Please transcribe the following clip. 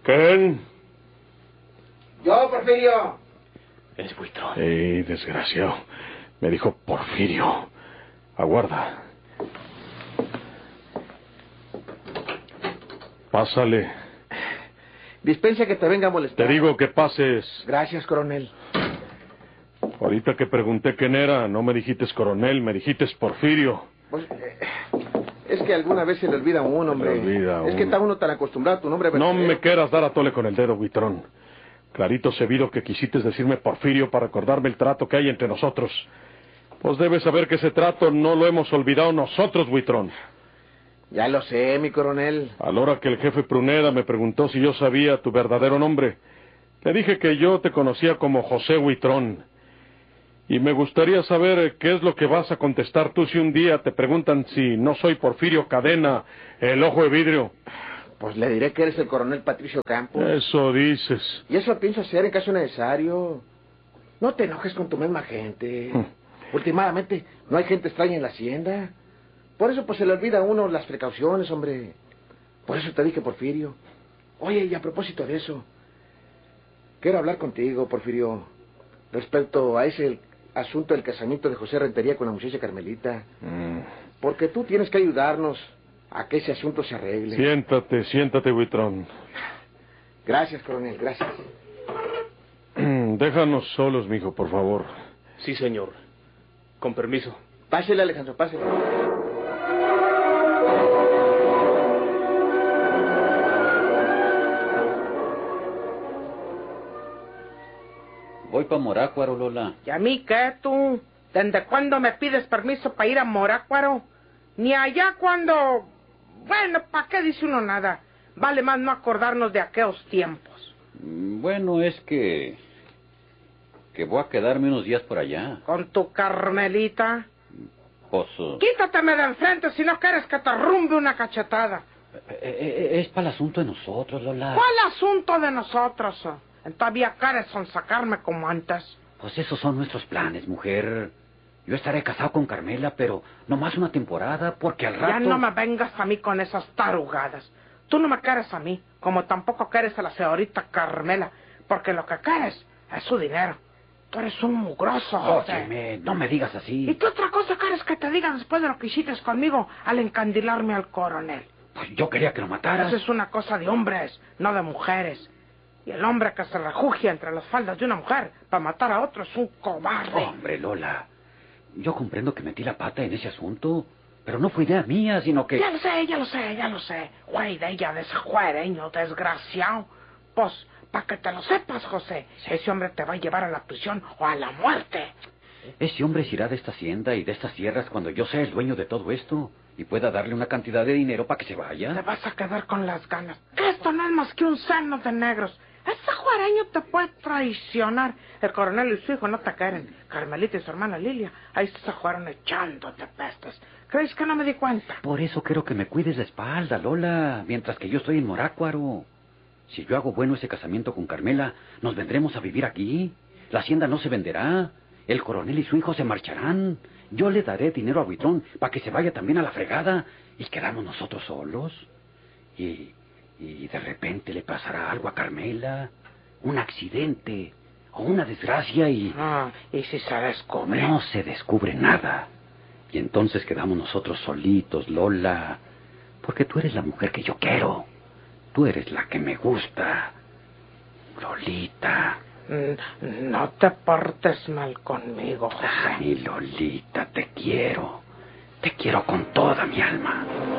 ¿Quién? Yo, Porfirio. Es Buitrón. Desgraciado. Me dijo Porfirio. Aguarda. Pásale. Dispensa que te venga a molestar. Te digo que pases. Gracias, coronel. Ahorita que pregunté quién era, no me dijiste coronel, me dijiste Porfirio. Pues, es que alguna vez se le olvida a uno, hombre. Se le olvida a es que uno. está uno tan acostumbrado a tu nombre verdadero. No me quieras dar a tole con el dedo, Buitrón. Clarito se vio que quisiste decirme Porfirio para recordarme el trato que hay entre nosotros. Pues debes saber que ese trato no lo hemos olvidado nosotros, Buitrón. Ya lo sé, mi coronel. A la hora que el jefe Pruneda me preguntó si yo sabía tu verdadero nombre, le dije que yo te conocía como José Buitrón. Y me gustaría saber qué es lo que vas a contestar tú si un día te preguntan si no soy Porfirio Cadena, el ojo de vidrio. Pues le diré que eres el coronel Patricio Campos. Eso dices. Y eso pienso hacer en caso necesario. No te enojes con tu misma gente. Últimamente no hay gente extraña en la hacienda. Por eso pues se le olvida a uno las precauciones, hombre. Por eso te dije, Porfirio. Oye, y a propósito de eso, quiero hablar contigo, Porfirio, respecto a ese asunto del casamiento de José Rentería con la muchacha Carmelita. Porque tú tienes que ayudarnos a que ese asunto se arregle. Siéntate, Buitrón. Gracias, coronel, gracias. Déjanos solos, mijo, por favor. Sí, señor. Con permiso. Pásele, Alejandro, pásele. Voy pa' Morácuaro, Lola. ¿Y a mí qué, tú? ¿Desde cuándo me pides permiso para ir a Morácuaro? Ni allá cuando... Bueno, ¿para qué dice uno nada? Vale más no acordarnos de aquellos tiempos. Bueno, es que voy a quedarme unos días por allá. ¿Con tu Carmelita? Pues... Quítateme de enfrente si no quieres que te rumbe una cachetada. es para el asunto de nosotros, Lola. ¿Cuál asunto de nosotros? Todavía quieres sonsacarme como antes. Pues esos son nuestros planes, mujer. Yo estaré casado con Carmela, pero nomás una temporada, porque al rato... Ya no me vengas a mí con esas tarugadas. Tú no me quieres a mí, como tampoco quieres a la señorita Carmela, porque lo que quieres es su dinero. Tú eres un mugroso, José. Óyeme, no me digas así. ¿Y qué otra cosa quieres que te diga después de lo que hiciste conmigo al encandilarme al coronel? Pues yo quería que lo mataras. Eso es una cosa de hombres, no de mujeres. Y el hombre que se refugia entre las faldas de una mujer para matar a otro es un cobarde. Hombre, Lola, yo comprendo que metí la pata en ese asunto, pero no fue idea mía, sino que... Ya lo sé. Fue idea de ese juereño desgraciado. Pues, para que te lo sepas, José, ese hombre te va a llevar a la prisión o a la muerte. Ese hombre se irá de esta hacienda y de estas tierras cuando yo sea el dueño de todo esto y pueda darle una cantidad de dinero para que se vaya. Te vas a quedar con las ganas. Esto no es más que un seno de negros. Ese juareño te puede traicionar. El coronel y su hijo no te quieren. Carmelita y su hermana Lilia, ahí se jugaron echándote pestes. ¿Crees que no me di cuenta? Por eso quiero que me cuides la espalda, Lola, mientras que yo estoy en Morácuaro. Si yo hago bueno ese casamiento con Carmela, nos vendremos a vivir aquí. La hacienda no se venderá. El coronel y su hijo se marcharán. Yo le daré dinero a Buitrón para que se vaya también a la fregada. Y quedamos nosotros solos. Y de repente le pasará algo a Carmela. Un accidente o una desgracia y... ¿Y si se descubre? No se descubre nada. Y entonces quedamos nosotros solitos, Lola. Porque tú eres la mujer que yo quiero. Tú eres la que me gusta. Lolita. No te portes mal conmigo, José. Ay, Lolita, te quiero. Te quiero con toda mi alma.